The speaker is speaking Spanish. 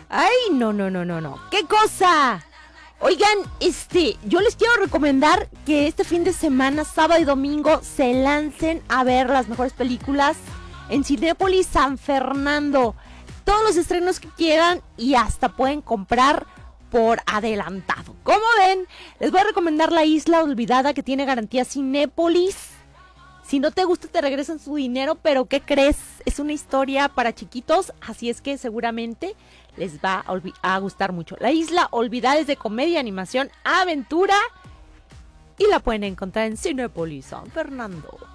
Ay, no. ¿Qué cosa? Oigan, yo les quiero recomendar que este fin de semana, sábado y domingo, se lancen a ver las mejores películas en Cinépolis San Fernando. Todos los estrenos que quieran y hasta pueden comprar por adelantado. ¿Cómo ven? Les voy a recomendar La Isla Olvidada, que tiene garantía Cinépolis. Si no te gusta, te regresan su dinero, pero ¿qué crees? Es una historia para chiquitos, así es que seguramente les va a gustar mucho. La Isla Olvidada es de comedia, animación, aventura y la pueden encontrar en Cinépolis San Fernando.